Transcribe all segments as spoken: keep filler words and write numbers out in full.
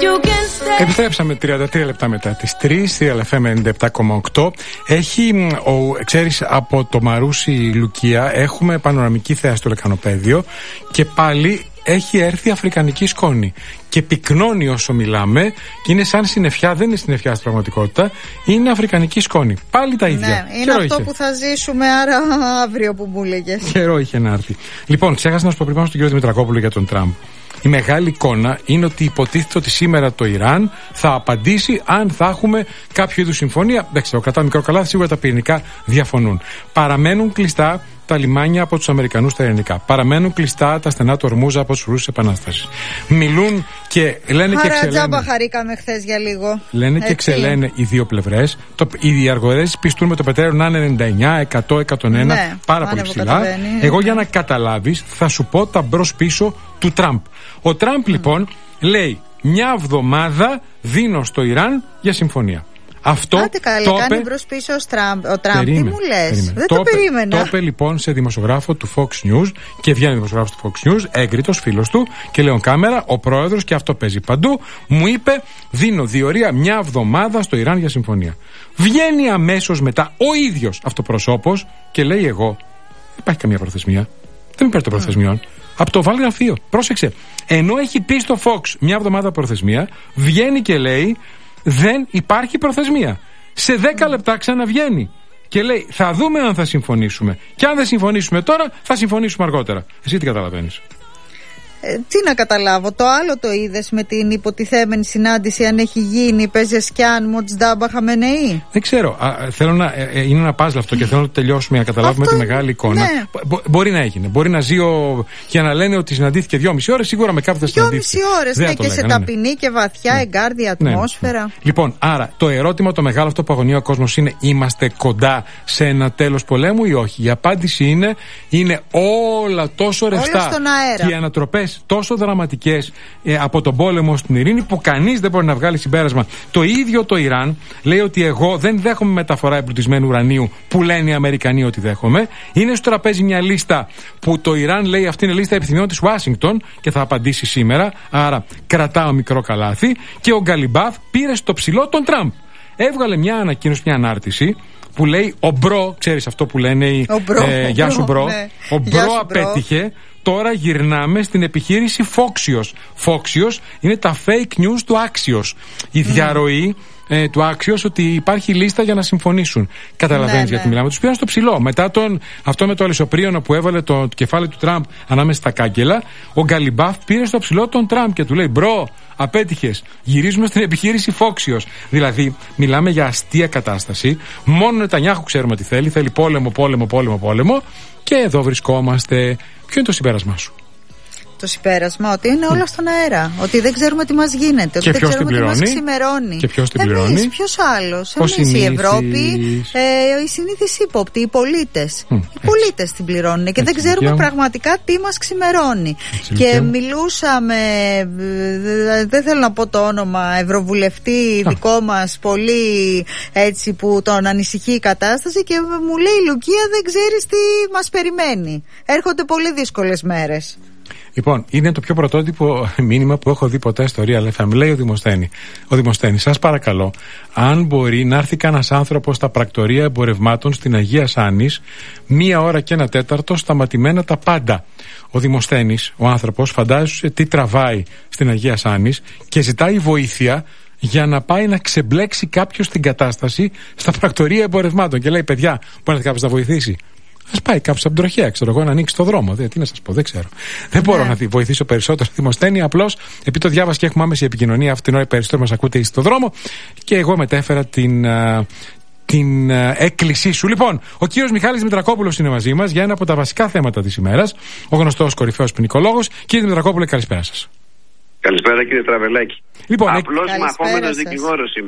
Επιστρέψαμε τριάντα τρία λεπτά μετά τις τρεις, Real εφ εμ ενενήντα επτά κόμμα οκτώ. Έχει, ο, ξέρεις, από το Μαρούσι Λουκία έχουμε πανοραμική θέα στο λεκανοπέδιο και πάλι έχει έρθει αφρικανική σκόνη. Και πυκνώνει όσο μιλάμε και είναι σαν συννεφιά, δεν είναι συννεφιά στην πραγματικότητα, είναι αφρικανική σκόνη. Πάλι τα ίδια. Ναι, είναι Καιρό αυτό είχε. Που θα ζήσουμε, άρα αύριο που μου έλεγες. Καιρό είχε να έρθει. Λοιπόν, ξέχασα να σου πω πριν πάμε στον κύριο Δημητρακόπουλο για τον Τραμπ. Η μεγάλη εικόνα είναι ότι υποτίθεται ότι σήμερα το Ιράν θα απαντήσει αν θα έχουμε κάποιο είδους συμφωνία. Εντάξει, το κρατάω μικρό καλάθι, σίγουρα τα πυρηνικά διαφωνούν. Παραμένουν κλειστά τα λιμάνια από τους Αμερικανούς τα ειρηνικά. Παραμένουν κλειστά τα στενά του Ορμούζα από τους Ρούσους Επανάστασης. Μιλούν και λένε και εξελένε. Τζάμπα χαρήκαμε χθες για λίγο. Λένε Έτσι. και εξελένε οι δύο πλευρές. Οι αργορές πιστούν με το πετρέλαιο να είναι ενενήντα εννιά, εκατό, εκατόν ένα, ναι, πάρα πολύ ψηλά. Εγώ για να καταλάβεις θα σου πω τα μπρος πίσω του Τραμπ. Ο Τραμπ λοιπόν λέει μια εβδομάδα δίνω στο Ιράν για συμφωνία. Αυτό Άντε καλέ, το κάνει είπε... μπρος πίσω Τραμπ. Ο Τραμπ, περίμενε, τι μου λες, περίμενε. δεν το, το περίμενα. Το είπε λοιπόν σε δημοσιογράφο του Fox News και βγαίνει δημοσιογράφος του Fox News, έγκριτος φίλος του και λέει κάμερα, ο πρόεδρος, και αυτό παίζει παντού, μου είπε δίνω διορία μια εβδομάδα στο Ιράν για συμφωνία. Βγαίνει αμέσως μετά ο ίδιος αυτοπροσώπος και λέει εγώ, δεν υπάρχει καμία προθεσμία, δεν υπάρχει των προθεσμιών. Mm. Από το Βαλγραφείο, πρόσεξε, ενώ έχει πει στο Fox μια εβδομάδα προθεσμία, βγαίνει και λέει δεν υπάρχει προθεσμία. Σε δέκα λεπτά ξαναβγαίνει και λέει θα δούμε αν θα συμφωνήσουμε. Και αν δεν συμφωνήσουμε τώρα, θα συμφωνήσουμε αργότερα. Εσύ τι καταλαβαίνεις? Ε, τι να καταλάβω, το άλλο το είδες με την υποτιθέμενη συνάντηση, αν έχει γίνει, παίζες κι αν Μοτζντάμπα Χαμενεή? Δεν ξέρω, α, θέλω να, ε, είναι ένα πάζλ αυτό και θέλω να το τελειώσουμε για να καταλάβουμε αυτό, τη μεγάλη εικόνα. Ναι. Μπο, μπορεί να έγινε, μπορεί να ζει ο, για να λένε ότι συναντήθηκε δυόμιση ώρες, σίγουρα με κάποιον θα συναντήθηκε. Δυόμιση ώρες, ναι, και λέγανε, σε ταπεινή ναι. και βαθιά ναι. εγκάρδια ατμόσφαιρα. Ναι, ναι. Λοιπόν, άρα το ερώτημα το μεγάλο αυτό που αγωνία ο κόσμος είναι, είμαστε κοντά σε ένα τέλος πολέμου ή όχι? Η απάντηση είναι, είναι όλα τόσο ρευστά και οι ανατροπές τόσο δραματικές ε, από τον πόλεμο στην ειρήνη που κανείς δεν μπορεί να βγάλει συμπέρασμα. Το ίδιο το Ιράν λέει ότι εγώ δεν δέχομαι μεταφορά εμπλουτισμένου ουρανίου που λένε οι Αμερικανοί ότι δέχομαι. Είναι στο τραπέζι μια λίστα που το Ιράν λέει αυτή είναι λίστα επιθυμιών της Ουάσιγκτον και θα απαντήσει σήμερα. Άρα κρατάω μικρό καλάθι. Και ο Γκαλιμπάφ πήρε στο ψηλό τον Τραμπ. Έβγαλε μια ανακοίνωση, μια ανάρτηση που λέει ο Μπρο, ξέρεις αυτό που λένε οι, μπρο, ε, γεια σου Μπρο, ναι. ο Μπρο απέτυχε. Τώρα γυρνάμε στην επιχείρηση Foxios. Foxios είναι τα fake news του Axios. Η διαρροή ε, του Axios ότι υπάρχει λίστα για να συμφωνήσουν. Καταλαβαίνεις ναι, γιατί ναι. μιλάμε. Τους πήραν στο ψηλό. Μετά τον, αυτό με το αλυσοπρίωνο που έβαλε το κεφάλι του Τραμπ ανάμεσα στα κάγκελα, ο Γκαλιμπάφ πήρε στο ψηλό τον Τραμπ και του λέει μπρο, απέτυχες. Γυρίζουμε στην επιχείρηση Foxios. Δηλαδή, μιλάμε για αστεία κατάσταση. Μόνο ο Νετανιάχου ξέρουμε τι θέλει. Θέλει πόλεμο, πόλεμο, πόλεμο, πόλεμο. Και εδώ βρισκόμαστε. Ποιο είναι το συμπέρασμά σου? Το συμπέρασμα ότι είναι όλα στον αέρα. Ότι δεν ξέρουμε τι μας γίνεται. Ότι και δεν ξέρουμε τι μας ξημερώνει. Και ποιος την πληρώνει? Εμείς, ποιος άλλος? Εμείς, η Ευρώπη, ε, οι συνήθεις ύποπτοι, οι πολίτες. Mm, οι πολίτες την πληρώνουν και έτσι, δεν ξέρουμε και... πραγματικά τι μας ξημερώνει. Έτσι, και έτσι. μιλούσαμε, δεν θέλω να πω το όνομα, ευρωβουλευτή ah. δικό μας, πολύ έτσι που τον ανησυχεί η κατάσταση και μου λέει η Λουκία δεν ξέρεις τι μας περιμένει. Έρχονται πολύ δύσκολες μέρες. Λοιπόν, είναι το πιο πρωτότυπο μήνυμα που έχω δει ποτέ στο Real εφ εμ. Λέει ο Δημοσθένη. Ο Δημοσθένη, σας παρακαλώ, αν μπορεί να έρθει κανένας άνθρωπος στα πρακτορεία εμπορευμάτων στην Αγία Σάνης, μία ώρα και ένα τέταρτο, σταματημένα τα πάντα. Ο Δημοσθένης, ο άνθρωπος, φαντάζεσαι τι τραβάει στην Αγία Σάνης και ζητάει βοήθεια για να πάει να ξεμπλέξει κάποιος την κατάσταση στα πρακτορεία εμπορευμάτων. Και λέει, παιδιά, μπορεί να κάποιος να βοηθήσει? Α πάει κάποιο από την τροχέα, ξέρω εγώ, να ανοίξει το δρόμο. Δε, τι να σας πω, δεν ξέρω. Δεν μπορώ να τη βοηθήσω περισσότερο στη Δημοσθένη. Απλώς επειδή το διάβασα και έχουμε άμεση επικοινωνία, αυτή την ώρα περισσότερο μας ακούτε στο δρόμο και εγώ μετέφερα την, α, την α, έκκλησή σου. Λοιπόν, ο κύριος Μιχάλης Δημητρακόπουλος είναι μαζί μας για ένα από τα βασικά θέματα της ημέρας. Ο γνωστός κορυφαίος ποινικολόγος. Κύριε Δημητρακόπουλε, καλησπέρα σας. Καλησπέρα κύριε Τραβελάκη. Λοιπόν, απλώς μαχόμενος δικηγόρος είμαι.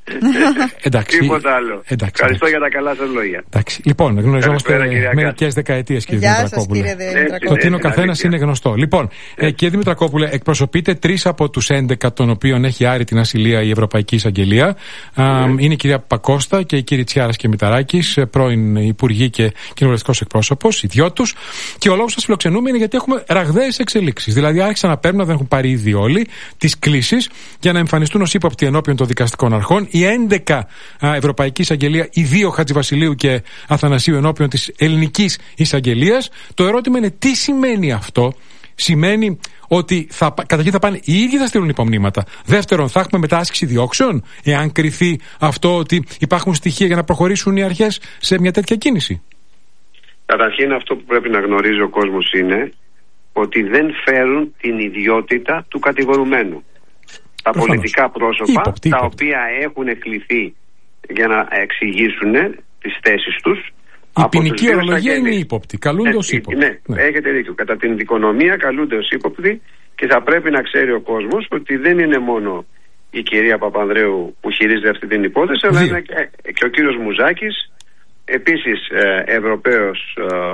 Εντάξει. Τίποτα άλλο. Εντάξει, Ευχαριστώ εντάξει. για τα καλά σας λόγια. Εντάξει. Λοιπόν, γνωριζόμαστε μερικές δεκαετίες, κύριε Δημητρακόπουλε. Το τι είναι ο καθένας είναι γνωστό. Λοιπόν, ε, κύριε Δημητρακόπουλε, εκπροσωπείτε τρεις από τους έντεκα, των οποίων έχει άρει την ασυλία η Ευρωπαϊκή Εισαγγελία. Mm. Είναι η κυρία Πακώστα και η κύριοι Τσιάρας και Μηταράκης, πρώην υπουργοί και κοινοβουλευτικός εκπρόσωπος, οι δυο τους. Και ο λόγος σας φιλοξενούμε είναι γιατί έχουμε ραγδαίες εξελίξεις. Δηλαδή, άρχισαν να παίρνουν, δεν έχουν πάρει ήδη όλοι, τις κλήσεις για να εμφανιστούν ως ύποπτοι ενώπιον των δικαστικών αρχών. Οι έντεκα Ευρωπαϊκή Εισαγγελία, οι δύο Χατζηβασιλείου και Αθανασίου ενώπιον της Ελληνικής Εισαγγελίας. Το ερώτημα είναι τι σημαίνει αυτό. Σημαίνει ότι θα, καταρχήν θα πάνε οι ίδιοι θα στείλουν υπομνήματα. Δεύτερον, θα έχουμε μετά άσκηση διώξεων, εάν κριθεί αυτό ότι υπάρχουν στοιχεία για να προχωρήσουν οι αρχές σε μια τέτοια κίνηση. Καταρχήν, αυτό που πρέπει να γνωρίζει ο κόσμος είναι ότι δεν φέρουν την ιδιότητα του κατηγορουμένου. Τα Προφανώς. πολιτικά πρόσωπα, ύποπτη, τα ύποπτη. οποία έχουν κληθεί για να εξηγήσουν τις θέσεις τους. Η ποινική ορολογία είναι ύποπτη. Καλούνται ναι, ως ύποπτη. Ναι, ναι, έχετε δίκιο. Κατά την δικονομία καλούνται ως ύποπτη και θα πρέπει να ξέρει ο κόσμος ότι δεν είναι μόνο η κυρία Παπανδρέου που χειρίζεται αυτή την υπόθεση, αλλά είναι και, και ο κύριος Μουζάκης, επίσης ε, Ευρωπαίος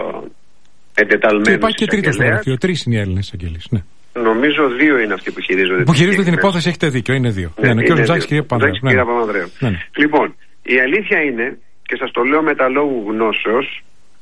ε, εντεταλμένος. Και υπάρχει και τρίτο στο γραφείο. Τρεις είναι οι Έλληνες εισαγγελείς. Ναι. Νομίζω δύο είναι αυτοί που χειρίζονται. Που χειρίζονται την υπόθεση, έχετε δίκιο, είναι δύο. Ναι, ναι, ναι, ο κ. Μουζάκης και η κυρία Παπανδρέου. Ναι, ναι. Λοιπόν, η αλήθεια είναι, και σας το λέω με τα λόγου γνώσεως,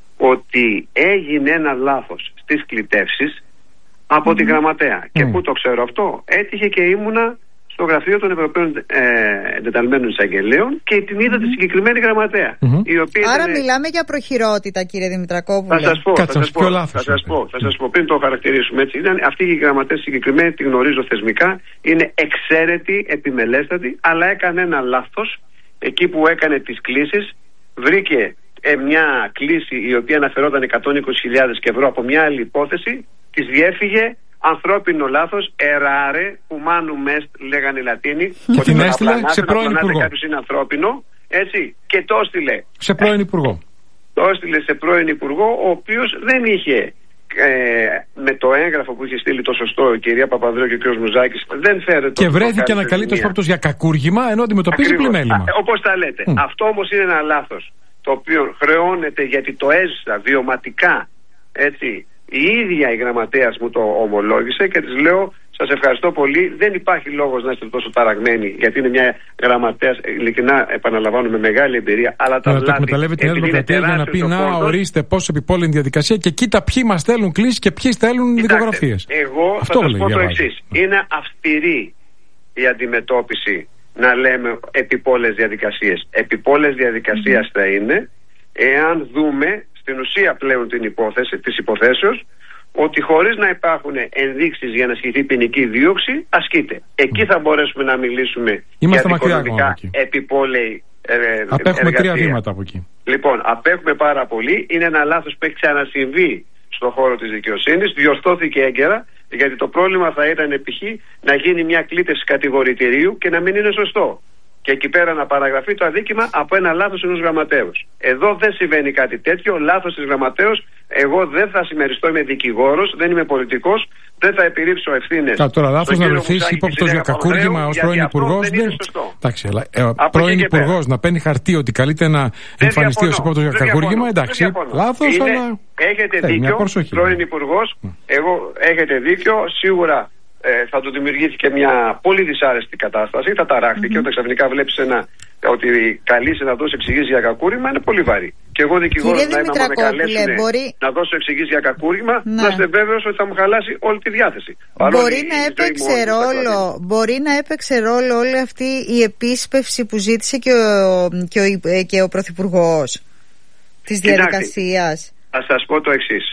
ότι έγινε ένα λάθος στις κλητεύσεις από mm-hmm. τη γραμματέα. Mm. Και πού το ξέρω αυτό? Έτυχε και ήμουνα στο γραφείο των Ευρωπαίων ε, εντεταλμένων εισαγγελέων και την είδα mm-hmm. τη συγκεκριμένη γραμματέα. Mm-hmm. Η οποία Άρα ήταν... μιλάμε για προχειρότητα, κύριε Δημητρακόπουλε. Θα σας πω, θα σας πω, θα σας πω, θα σας πω, πριν το χαρακτηρίσουμε έτσι. Ήταν, αυτή η γραμματέα συγκεκριμένη, τη γνωρίζω θεσμικά, είναι εξαίρετη, επιμελέστατη, αλλά έκανε ένα λάθος εκεί που έκανε τις κλήσεις. Βρήκε ε, μια κλήση η οποία αναφερόταν εκατόν είκοσι χιλιάδες ευρώ από μια άλλη υπόθεση, της διέφυγε ανθρώπινο λάθος, εράρε, ουμάνου μεστ, λέγανε οι Λατίνοι. Και την έστειλε σε πρώην υπουργό. Κάποιος είναι ανθρώπινο, έτσι, και το έστειλε. Σε πρώην υπουργό. Το έστειλε σε πρώην υπουργό, ο οποίος δεν είχε ε, με το έγγραφο που είχε στείλει το σωστό η κυρία Παπανδρέου και ο κ. Μουζάκης, δεν φέρεται. Και βρέθηκε ανακαλύπτος πρώτος για κακούργημα, ενώ αντιμετωπίζει πλημέλημα. Όπως τα λέτε. Mm. Αυτό όμως είναι ένα λάθος, το οποίο χρεώνεται, γιατί το έζησα βιωματικά, έτσι. Η ίδια η γραμματέας μου το ομολόγησε και της λέω: σας ευχαριστώ πολύ. Δεν υπάρχει λόγος να είστε τόσο ταραγμένοι, γιατί είναι μια γραμματέας, ειλικρινά επαναλαμβάνω, με μεγάλη εμπειρία. Αλλά τα βλάτη. Το εκμεταλλεύεται την Δημοκρατία για να πει: να πόντος. Ορίστε πόσο επιπόλαιη διαδικασία και κοίτα ποιοι μας στέλνουν κλήσεις και ποιοι στέλνουν δικογραφίες. Εγώ αυτό θα σας πω το εξής. Είναι αυστηρή η αντιμετώπιση να λέμε επιπόλαιες διαδικασίες. Επιπόλαιες διαδικασίας mm. θα είναι εάν δούμε στην ουσία πλέον την υπόθεση, της υποθέσεως, ότι χωρίς να υπάρχουν ενδείξεις για να ασκηθεί ποινική δίωξη, ασκείται. Εκεί θα μπορέσουμε να μιλήσουμε. Είμαστε για δικονομικά επιπόλαιη ε, απέχουμε εργασία. Τρία βήματα από εκεί. Λοιπόν, απέχουμε πάρα πολύ. Είναι ένα λάθος που έχει ξανασυμβεί στον χώρο της δικαιοσύνης. Διορθώθηκε έγκαιρα, γιατί το πρόβλημα θα ήταν π.χ. να γίνει μια κλήτευση κατηγορητηρίου και να μην είναι σωστό. Και εκεί πέρα να παραγραφεί το αδίκημα από ένα λάθος ενός γραμματέως. Εδώ δεν συμβαίνει κάτι τέτοιο. Λάθος της γραμματέως. Εγώ δεν θα συμμεριστώ, είμαι δικηγόρος, δεν είμαι πολιτικός, δεν θα επιρρύψω ευθύνες. Κατά τώρα, λάθος να βρεθείς ύποπτος για κακούργημα ως πρώην υπουργός. Δεν είναι σωστό. Εντάξει, αλλά ε, πρώην υπουργός να παίρνει χαρτί ότι καλείται να εμφανιστεί ως ύποπτος για κακούργημα, εντάξει. Λάθος, είναι, αλλά. Έχετε δίκιο, πρώην υπουργός. Εγώ έχετε δίκιο, σίγουρα. Ε, θα του δημιουργήθηκε μια πολύ δυσάρεστη κατάσταση. Θα ταράχτηκε mm-hmm. όταν ξαφνικά βλέπεις ένα, ότι καλείσαι να δώσει εξηγήσεις για κακούργημα, είναι πολύ βαρύ. Και εγώ δικηγόρος να είμαι, άμα με καλέσουν μπορεί... να δώσω εξηγήσεις για κακούργημα, ναι. να είστε βέβαιος ότι θα μου χαλάσει όλη τη διάθεση. Μπορεί να, έπαιξε ρόλο, μπορεί να έπαιξε ρόλο όλη αυτή η επίσπευση που ζήτησε και ο, και ο, και ο Πρωθυπουργός της διαδικασίας. Θα σας πω το εξής.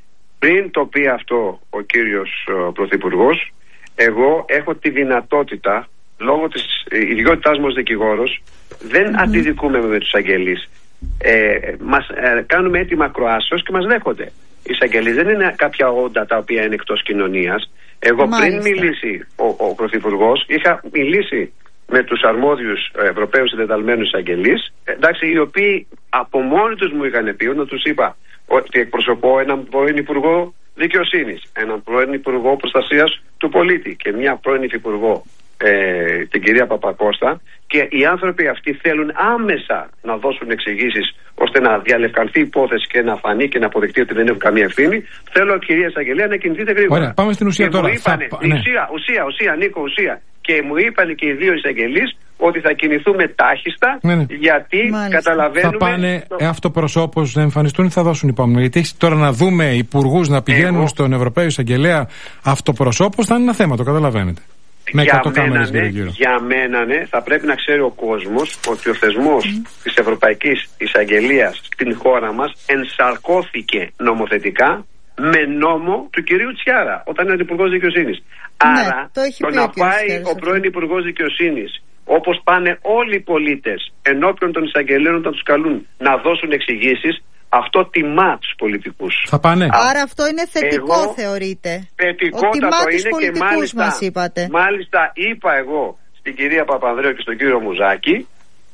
Πριν το πει αυτό ο κύριος ο Πρωθυπουργός, εγώ έχω τη δυνατότητα, λόγω της ιδιότητάς μου ως δικηγόρος, δεν mm-hmm. αντιδικούμε με τους αγγελείς. Ε, μας ε, κάνουμε έτοιμα κροάσεως και μας δέχονται. Οι εισαγγελείς δεν είναι κάποια όντα τα οποία είναι εκτός κοινωνίας. Εγώ Μάλιστα. πριν μιλήσει ο, ο Πρωθυπουργός, είχα μιλήσει με τους αρμόδιους Ευρωπαίους εντεταλμένους εισαγγελείς, εντάξει, οι οποίοι από μόνοι τους μου είχαν πει, όταν τους είπα ότι εκπροσωπώ έναν πρώην Υπουργό Δικαιοσύνης, έναν πρώην Υπουργό Προστασίας του Πολίτη και μια πρώην Υφυπουργό, ε, την κυρία Παπακώστα, και οι άνθρωποι αυτοί θέλουν άμεσα να δώσουν εξηγήσεις ώστε να διαλευκανθεί η υπόθεση και να φανεί και να αποδειχτεί ότι δεν έχουν καμία ευθύνη. Θέλω, κυρία Εισαγγελέα, να κινηθείτε γρήγορα. Ωραία, πάμε στην ουσία και τώρα. Μου είπανε, θα... ναι. ουσία, ουσία, ουσία, Νίκο, ουσία. Και μου είπαν και οι δύο εισαγγελείς ότι θα κινηθούμε τάχιστα, ναι, ναι. γιατί Μάλιστα. καταλαβαίνουμε. Θα πάνε το... αυτοπροσώπως να εμφανιστούν ή θα δώσουν υπόμνημα? Γιατί έχει τώρα να δούμε υπουργούς να πηγαίνουν Εγώ... στον Ευρωπαίο Εισαγγελέα αυτοπροσώπως, θα είναι ένα θέμα, το καταλαβαίνετε. Με για, μένα, ναι, για μένα ναι, θα πρέπει να ξέρει ο κόσμος ότι ο θεσμός mm. της Ευρωπαϊκής Εισαγγελίας στην χώρα μας ενσαρκώθηκε νομοθετικά με νόμο του κυρίου Τσιάρα όταν είναι υπουργός δικαιοσύνης. Ναι, Άρα το, το να πάει ο πρώην υπουργός δικαιοσύνης, όπως πάνε όλοι οι πολίτες ενώπιον των εισαγγελέων όταν τους καλούν να δώσουν εξηγήσεις, αυτό τιμά τους πολιτικούς. Θα πάνε. Άρα αυτό είναι θετικό, εγώ, θεωρείτε? Θετικότατο είναι και μάλιστα, μας είπατε. μάλιστα είπα εγώ στην κυρία Παπανδρέου και στον κύριο Μουζάκη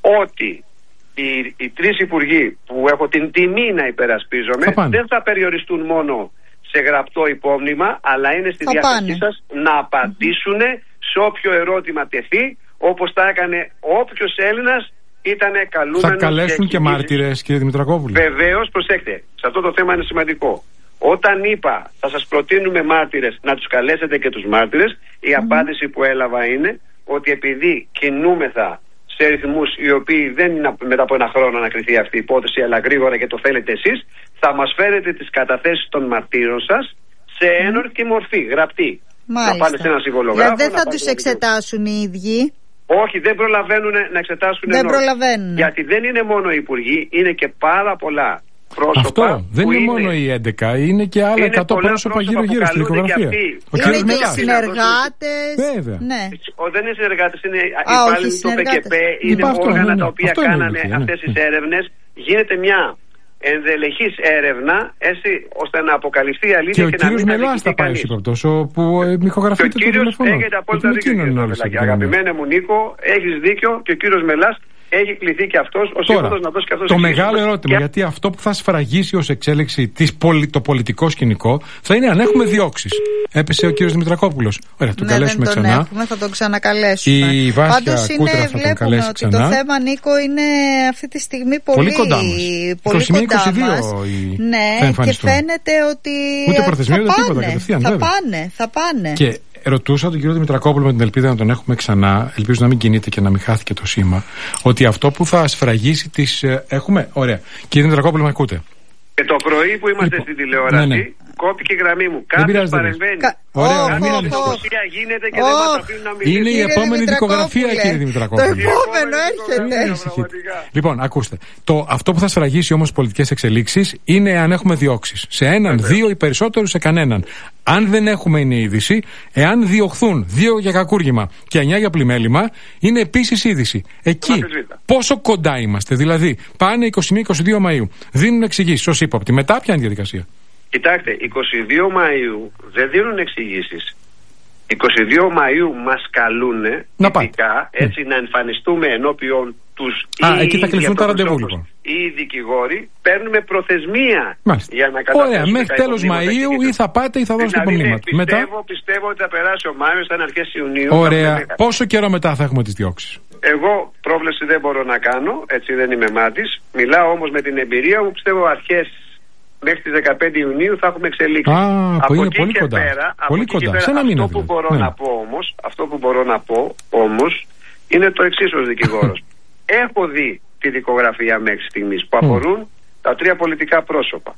ότι οι, οι τρεις υπουργοί που έχω την τιμή να υπερασπίζομαι θα δεν θα περιοριστούν μόνο σε γραπτό υπόμνημα, αλλά είναι στη διάθεσή σας να απαντήσουν σε όποιο ερώτημα τεθεί, όπως τα έκανε όποιος Έλληνας ήτανε καλούμενος. Θα καλέσουν και, και μάρτυρες, κύριε Δημητρακόπουλε? Βεβαίως, προσέξτε, σε αυτό το θέμα είναι σημαντικό. Όταν είπα θα σας προτείνουμε μάρτυρες, να τους καλέσετε και τους μάρτυρες, η mm. απάντηση που έλαβα είναι ότι επειδή κινούμεθα σε ρυθμούς οι οποίοι δεν είναι μετά από ένα χρόνο να κρυθεί αυτή η υπόθεση, αλλά γρήγορα και το θέλετε εσείς, θα μας φέρετε τις καταθέσεις των μαρτύρων σας σε ένορκη μορφή, γραπτή. Μάλιστα. Να πάνε σε ένα συμβολογράφο. Δεν θα τους εξετάσουν οι ίδιοι? Όχι, δεν προλαβαίνουν να εξετάσουν. Δεν προλαβαίνουν. Γιατί δεν είναι μόνο οι υπουργοί, είναι και πάρα πολλά πρόσωπα. Αυτό δεν είναι, είναι μόνο οι έντεκα, είναι και άλλα εκατό πρόσωπα γύρω-γύρω στην δικογραφία. Είναι και οι συνεργάτες. Βέβαια. Ναι. Ο, δεν είναι συνεργάτες, είναι υπάλληλοι του ΠΚΠ, είναι όργανα τα οποία κάνανε αυτές τις έρευνες. Γίνεται μια ενδελεχής έρευνα, έτσι ώστε να αποκαλυφθεί η αλήθεια. Και, και ο κύριος Μελάς θα πάει συμπαπτός, όπου μοιχογραφείται το τηλέφωνο. Έχετε απόλυτα δίκιο. Αγαπημένε μου Νίκο, έχεις δίκιο και ο κύριος Μελάς έχει κληθεί και αυτός ως σύμβουλος να δώσει και αυτός. Το μεγάλο ερώτημα, και... γιατί αυτό που θα σφραγίσει ως εξέλιξη της πολι... το πολιτικό σκηνικό θα είναι αν έχουμε διώξεις. Έπεσε ο κύριος Δημητρακόπουλος. Ωραία, τον ναι, καλέσουμε δεν τον ξανά. Έχουμε, θα τον ξανακαλέσουμε. Η Βάσια Κούτρα θα τον καλέσει ότι ξανά. Το θέμα, Νίκο, είναι αυτή τη στιγμή πολύ, πολύ κοντά μας. Πολύ είκοσι μία είκοσι δύο μας. Οι... Ναι, και φαίνεται ότι ούτε προθεσμία ούτε τίποτα κατευθείαν. Θα πάνε, θα πάνε. Και ρωτούσα τον κύριο Δημητρακόπουλο με την ελπίδα να τον έχουμε ξανά, ελπίζω να μην κινείται και να μην χάθηκε το σήμα, ότι αυτό που θα σφραγίσει τις... Έχουμε, ωραία. Κύριε Δημητρακόπουλο, με ακούτε? Και το πρωί που είμαστε λοιπόν, στην τηλεόραση, ναι, ναι. κόπηκε η γραμμή μου. Κάποιος παρεμβαίνει. Κα... Ωραία, oh, μην oh, ανησυχείτε. γίνεται και oh. δεν μας αφήνουν να μιλήσουμε. Είναι η επόμενη δικογραφία, κύριε Δημητρακόπουλο. Το επόμενο έρχεται. Λοιπόν, ακούστε. Το, αυτό που θα σφραγίσει όμως πολιτικές εξελίξεις είναι αν έχουμε διώξεις. Σε έναν, Βέβαια. δύο ή περισσότερους, σε κανέναν. Αν δεν έχουμε, είναι είδηση. Εάν διωχθούν δύο για κακούργημα και εννιά για πλημέλημα, είναι επίσης είδηση. Εκεί πόσο κοντά είμαστε? Δηλαδή, πάνε είκοσι μία είκοσι δύο Μαΐου, δίνουν εξηγήσεις ως ύποπτοι. Μετά ποια είναι η διαδικασία? Κοιτάξτε, είκοσι δύο Μαΐου δεν δίνουν εξηγήσεις. είκοσι δύο Μαΐου μας καλούνε ειδικά, έτσι, mm. να εμφανιστούμε ενώπιον τους. Α, εκεί θα κληθούν τα ραντεβού, λοιπόν. Οι δικηγόροι παίρνουμε προθεσμία. Μάλιστα. Για να καταθέσουμε. Ωραία, μέχρι τέλος Μαΐου ή θα πάτε ή θα δώσετε δηλαδή, υπομνήματα. Πιστεύω, μετά... πιστεύω ότι θα περάσει ο Μάιος, θα είναι αρχές Ιουνίου. Ωραία. Πόσο καιρό μετά θα έχουμε τις διώξεις? Εγώ πρόβλεψη δεν μπορώ να κάνω, έτσι δεν είμαι μάτης. Μιλάω όμως με την εμπειρία μου, πιστεύω αρχές μέχρι τις δεκαπέντε Ιουνίου θα έχουμε εξελίξει. Α, από είναι εκεί πολύ και κοντά. πέρα, πολύ κοντά. Πέρα, σε ένα μήνα, αυτό, που μπορώ ναι. να πω όμως, αυτό που μπορώ να πω όμως είναι το εξής ως δικηγόρος. Έχω δει τη δικογραφία μέχρι στιγμής που αφορούν mm. τα τρία πολιτικά πρόσωπα.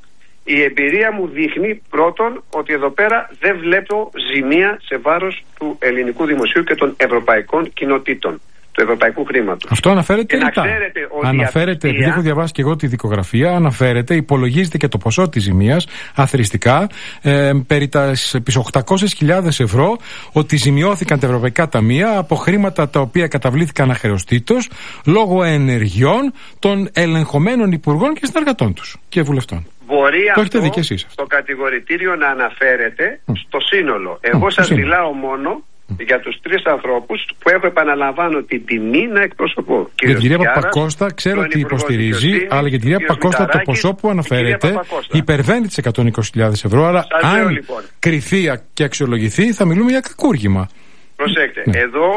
Η εμπειρία μου δείχνει πρώτον ότι εδώ πέρα δεν βλέπω ζημία σε βάρος του ελληνικού δημοσίου και των ευρωπαϊκών κοινοτήτων, του ευρωπαϊκού χρήματος. Αυτό αναφέρεται ρητά. Αναφέρεται, επειδή έχω διαβάσει και εγώ τη δικογραφία, αναφέρεται, υπολογίζεται και το ποσό της ζημίας αθροιστικά ε, περί τα οχτακόσιες χιλιάδες ευρώ, ότι ζημιώθηκαν τα ευρωπαϊκά ταμεία από χρήματα τα οποία καταβλήθηκαν αχρεωστήτως λόγω ενεργειών των ελεγχομένων υπουργών και συνεργατών τους και βουλευτών. Μπορεί το αυτό δει και εσείς, το κατηγορητήριο να αναφέρεται mm. στο σύνολο. Εγώ mm, σας μιλάω μόνο για τους τρεις ανθρώπους που έχω, επαναλαμβάνω, την τιμή να εκπροσωπώ. Για την κυρία Παπακώστα ξέρω ότι υποστηρίζει, αλλά για την κυρία Παπακώστα το ποσό που αναφέρεται υπερβαίνει τις εκατόν είκοσι χιλιάδες ευρώ. Άρα, αν λέω, λοιπόν, κριθεί και αξιολογηθεί, θα μιλούμε για κακούργημα. Προσέξτε, ναι. εδώ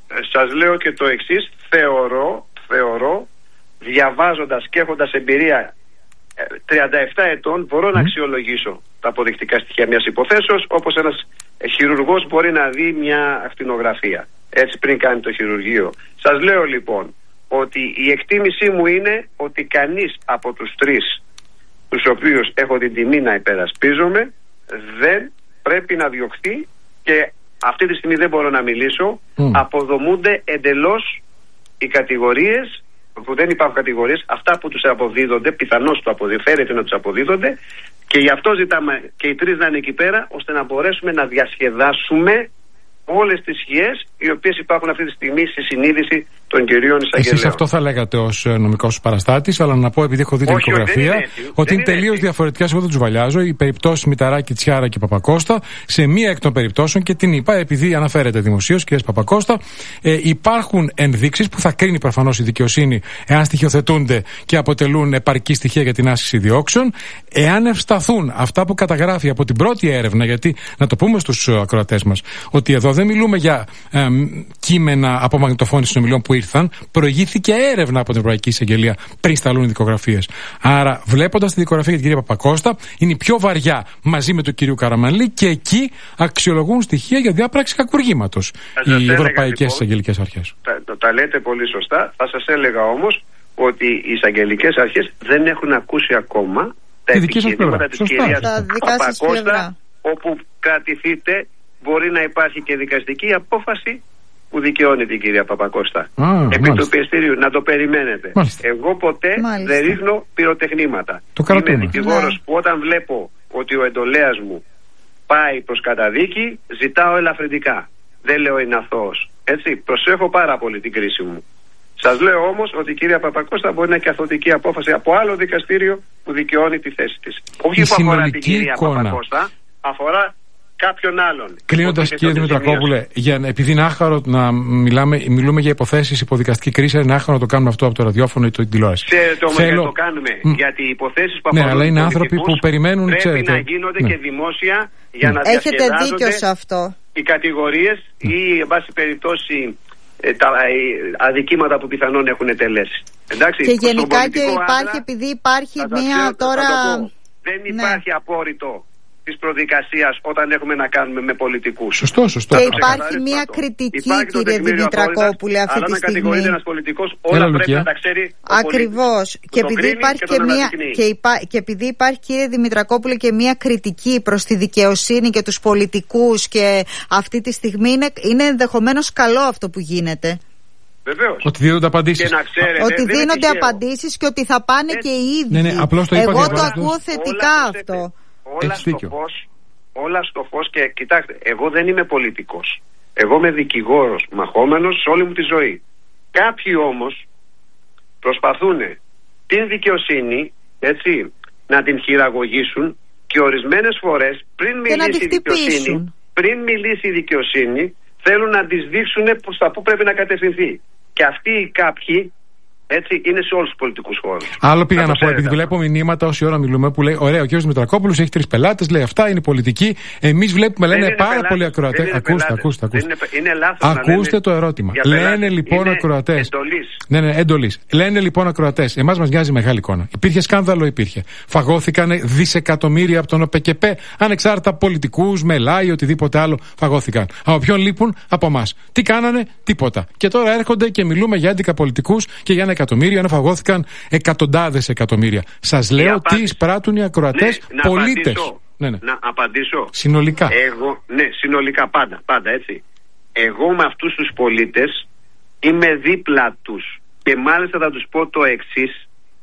σας λέω και το εξής, θεωρώ, θεωρώ διαβάζοντας και έχοντας εμπειρία τριάντα επτά ετών, μπορώ mm. να αξιολογήσω τα αποδεικτικά στοιχεία μιας υποθέσεως, όπως ένας χειρουργός μπορεί να δει μια ακτινογραφία, έτσι πριν κάνει το χειρουργείο. Σας λέω λοιπόν ότι η εκτίμησή μου είναι ότι κανείς από τους τρεις τους οποίους έχω την τιμή να υπερασπίζομαι δεν πρέπει να διωχθεί, και αυτή τη στιγμή δεν μπορώ να μιλήσω. Mm. Αποδομούνται εντελώς οι κατηγορίες, που δεν υπάρχουν κατηγορίες, αυτά που τους αποδίδονται, πιθανώς το αποδειφέρεται να τους αποδίδονται, και γι' αυτό ζητάμε και οι τρεις να είναι εκεί πέρα, ώστε να μπορέσουμε να διασκεδάσουμε όλες τις σχέσεις οι οποίες υπάρχουν αυτή τη στιγμή στη συνείδηση των κυρίων εισαγγελέων. Εσείς αυτό θα λέγατε ως νομικός παραστάτης, αλλά να πω, επειδή έχω δει την δικογραφία, ότι είναι τελείως διαφορετικές. Εγώ δεν τους βαλιάζω. Οι περιπτώσεις Μηταράκη, Τσιάρα και Παπακώστα, σε μία εκ των περιπτώσεων, και την είπα επειδή αναφέρεται δημοσίως, κυρία Παπακώστα, ε, υπάρχουν ενδείξεις που θα κρίνει προφανώς η δικαιοσύνη, εάν στοιχειοθετούνται και αποτελούν επαρκή στοιχεία για την άσκηση διώξεων. Εάν ευσταθούν αυτά που καταγράφει από την πρώτη έρευνα, γιατί να το πούμε στους ακροατές μας, ότι εδώ δεν μιλούμε για ε, κείμενα από μαγνητοφώνηση συνομιλιών που ήρθαν, προηγήθηκε έρευνα από την Ευρωπαϊκή Εισαγγελία πριν σταλούν οι δικογραφίες. Άρα, βλέποντας τη δικογραφία για την κυρία Παπακώστα, είναι η πιο βαριά μαζί με τον κύριο Καραμανλή, και εκεί αξιολογούν στοιχεία για διάπραξη κακουργήματος οι ευρωπαϊκές εισαγγελικές λοιπόν, αρχές. Τα, τα, τα λέτε πολύ σωστά. Θα σας έλεγα όμως ότι οι εισαγγελικές αρχές δεν έχουν ακούσει ακόμα τα επιχειρήματα της κυρίας Παπακώστα, όπου κρατηθείτε. Μπορεί να υπάρχει και δικαστική απόφαση που δικαιώνει την κυρία Παπακώστα. Α, επί του πιεστηρίου. Να το περιμένετε. Μάλιστα. Εγώ ποτέ μάλιστα. δεν ρίχνω πυροτεχνήματα. Είμαι δικηγόρος ναι. που όταν βλέπω ότι ο εντολέας μου πάει προς καταδίκη, ζητάω ελαφρυντικά. Δεν λέω είναι αθώος. Έτσι, προσέχω πάρα πολύ την κρίση μου. Σας λέω όμως ότι η κυρία Παπακώστα μπορεί να έχει καθοδική απόφαση από άλλο δικαστήριο που δικαιώνει τη θέση της. Όχι που αφορά την κυρία εικόνα. Παπακώστα, αφορά κάποιον άλλον. Κλείνοντας, κύριε Δημητρακόπουλε, για, επειδή είναι άχαρο να μιλάμε, μιλούμε για υποθέσεις υποδικαστική κρίση, είναι άχαρο να το κάνουμε αυτό από το ραδιόφωνο ή την τηλεόραση. Ξέρετε όμως Θέλω... γιατί το κάνουμε. Mm. Γιατί οι υποθέσεις που αφορούν ναι, αλλά είναι άνθρωποι που περιμένουν, πρέπει ξέρετε, να γίνονται ναι. και δημόσια για mm. να έχετε διασκεδάζονται δίκιο σε αυτό. Οι κατηγορίες mm. ή, εν πάση περιπτώσει, ε, τα ε, αδικήματα που πιθανόν έχουν τελέσει. Εντάξει, και γενικά και υπάρχει, άντρα, επειδή υπάρχει μία τώρα. Δεν υπάρχει ναι. απόρριτο της προδικασίας όταν έχουμε να κάνουμε με πολιτικούς. Σωστό, σωστό. Και υπάρχει μια κριτική, κύριε Δημητρακόπουλε, αυτή τη στιγμή. Αν ένας πολιτικός, όλα Έλα, πρέπει να τα ξέρει. Ακριβώς. Και επειδή υπάρχει και, και, μια, και, υπά, και επειδή υπάρχει, κύριε Δημητρακόπουλε, και μια κριτική προς τη δικαιοσύνη και τους πολιτικούς, και αυτή τη στιγμή είναι, είναι ενδεχομένως καλό αυτό που γίνεται. Βεβαίως. Ότι δίνονται απαντήσεις. Ξέρετε, ότι δίνονται απαντήσεις και ότι θα πάνε και οι ίδιοι. Ναι, ναι, απλώς το είπα. Εγώ το ακούω θετικά αυτό. Όλα στο, φως, όλα στο φως και κοιτάξτε, εγώ δεν είμαι πολιτικός. Εγώ είμαι δικηγόρος, μαχόμενος σε όλη μου τη ζωή. Κάποιοι όμως προσπαθούν την δικαιοσύνη, έτσι, να την χειραγωγήσουν, και ορισμένες φορές πριν μιλήσει η δικαιοσύνη, πριν μιλήσει η δικαιοσύνη, θέλουν να τις δείξουν στα που πρέπει να κατευθυνθεί. Και αυτοί οι κάποιοι, έτσι, είναι σε όλους τους πολιτικούς χώρους. Άλλο πήγα να, να πω, επειδή βλέπω μηνύματα όση ώρα μιλούμε που λέει: ωραία, ο κ. Δημητρακόπουλος έχει τρεις πελάτες, λέει αυτά είναι πολιτική. Εμείς βλέπουμε, λένε είναι πάρα πολλοί ακροατές. Ακούστε, ακούστε, ακούστε. Είναι, είναι λάθος. Ακούστε να το ερώτημα. Λένε λοιπόν ακροατές. Εντολής. Ναι, ναι, εντολής. Λένε λοιπόν ακροατές. Εμάς μας νοιάζει μεγάλη εικόνα. Υπήρχε σκάνδαλο, υπήρχε. Φαγώθηκαν δισεκατομμύρια από τον ΟΠΕΚΕΠΕ, ανεξάρτητα πολιτικούς, μελάι, οτιδήποτε άλλο φαγώθηκαν. Από ποιον λείπουν? Από εμάς. Τι κάνανε? Τίποτα. Και τώρα έρχονται και μιλούμε για έντικα πολιτικούς και για ένα εκατομμύριο, ενώ φαγώθηκαν εκατοντάδες εκατομμύρια. Σας λέω τι εισπράττουν οι ακροατές ναι, πολίτες. Ναι, ναι. Να απαντήσω. Συνολικά. Εγώ, ναι, συνολικά πάντα, πάντα έτσι. Εγώ με αυτούς τους πολίτες είμαι δίπλα τους. Και μάλιστα θα τους πω το εξής,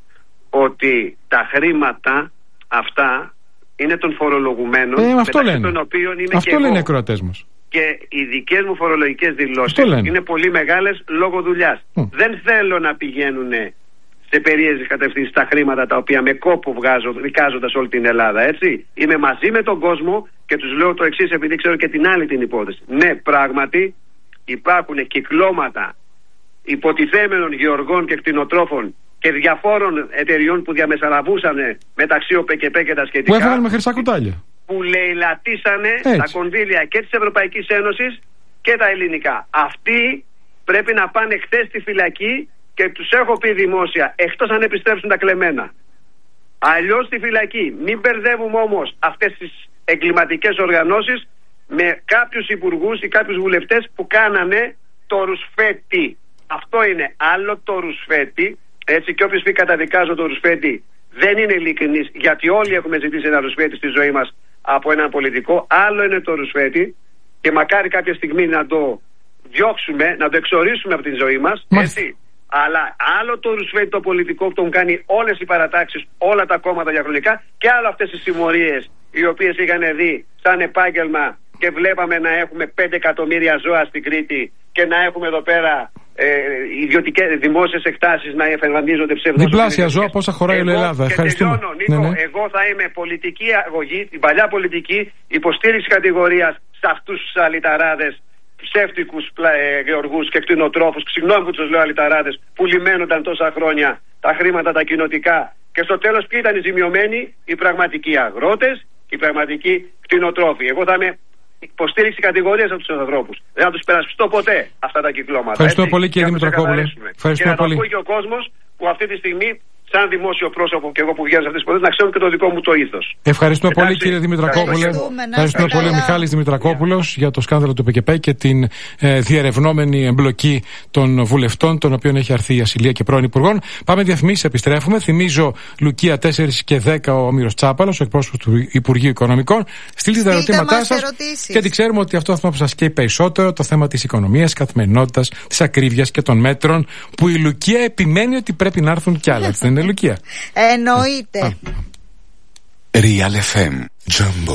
ότι τα χρήματα αυτά είναι των φορολογουμένων, ε, αυτό μεταξύ λένε. των οποίων είμαι αυτό και λένε εγώ. οι ακροατές μας. Και οι δικές μου φορολογικές δηλώσεις είναι πολύ μεγάλες λόγω δουλειάς. Mm. Δεν θέλω να πηγαίνουν σε περίεργες κατευθύνσεις τα χρήματα τα οποία με κόπο βγάζω, δικάζοντας όλη την Ελλάδα, έτσι. Είμαι μαζί με τον κόσμο και τους λέω το εξής, επειδή ξέρω και την άλλη την υπόθεση. Ναι, πράγματι υπάρχουν κυκλώματα υποτιθέμενων γεωργών και κτηνοτρόφων και διαφόρων εταιριών που διαμεσαλαβούσαν μεταξύ ΟΠΕΚΕΠΕ και τα σχετικά. Που έφαγαν με χρυσά κουτάλια. Που λαιλατίσανε τα κονδύλια και της Ευρωπαϊκής Ένωσης και τα ελληνικά. Αυτοί πρέπει να πάνε χθες στη φυλακή και τους έχω πει δημόσια, εκτός αν επιστρέψουν τα κλεμμένα. Αλλιώς στη φυλακή. Μην μπερδεύουμε όμως αυτές τις εγκληματικές οργανώσεις με κάποιους υπουργούς ή κάποιους βουλευτές που κάνανε το ρουσφέτη. Αυτό είναι άλλο το ρουσφέτη. Έτσι, και όποιος πει καταδικάζω το ρουσφέτη δεν είναι ειλικρινής, γιατί όλοι έχουμε ζητήσει ένα ρουσφέτη στη ζωή μας από έναν πολιτικό. Άλλο είναι το ρουσφέτη και μακάρι κάποια στιγμή να το διώξουμε, να το εξορίσουμε από τη ζωή μας. Έτσι. Αλλά άλλο το ρουσφέτη το πολιτικό που τον κάνει όλες οι παρατάξεις, όλα τα κόμματα διαχρονικά, και άλλο αυτές οι συμμορίες οι οποίες είχαν δει σαν επάγγελμα και βλέπαμε να έχουμε πέντε εκατομμύρια ζώα στην Κρήτη και να έχουμε εδώ πέρα ε, ιδιωτικές δημόσιες εκτάσεις να εμφανίζονται ψευδός. Διπλάσια ζώα, πόσα χωράει η Ελλάδα. Ευχαριστούμε. Τελειώνω, Νίκο, ναι, ναι. Εγώ θα είμαι πολιτική αγωγή, την παλιά πολιτική υποστήριξη κατηγορίας σε αυτούς τους αλυταράδες, ψεύτικους ε, γεωργούς και κτηνοτρόφους, συγγνώμη που τους λέω αλυταράδες, που λιμένονταν τόσα χρόνια τα χρήματα τα κοινοτικά, και στο τέλος ποιοι ήταν οι ζημιωμένοι? Οι πραγματικοί αγρότες, οι πραγματικοί κτηνοτρόφοι. Εγώ θα είμαι υποστήριξη κατηγορίας από τους ανθρώπους. Δεν θα τους περασπιστώ ποτέ αυτά τα κυκλώματα. Ευχαριστώ πολύ, κύριε Δημητρακόπουλε. Και να το ακούει και ο κόσμος που αυτή τη στιγμή, σαν δημόσιο πρόσωπο και εγώ που βγαίνω σε αυτές τις ποδές, να ξέρουν και το δικό μου το ήθος. Ευχαριστώ Εντάξει, πολύ, κύριε Δημητρακόπουλε. Ευχαριστούμε πολύ, Μιχάλης Δημητρακόπουλος, για το σκάνδαλο του ΠΚΠ και την ε, διερευνόμενη εμπλοκή των βουλευτών, των οποίων έχει αρθεί η ασυλία και πρώην υπουργών. Πάμε διαφημίσεις, επιστρέφουμε. Θυμίζω, Λουκία τέσσερα και δέκα, ο Όμηρος Τσάπαλος, ο εκπρόσωπος του Υπουργείου Οικονομικών. Στείλτε τα ερωτήματά σας. Γιατί ξέρουμε ότι αυτό αυτό που σας καίει περισσότερο, το θέμα της οικονομίας, καθημερινότητας, της ακρίβειας και των μέτρων, που η Λουκία επιμένει ότι πρέπει να έρθουν κι άλλα. Δεν είναι, Λουκία? Εννοείται. Real εφ εμ Jumbo.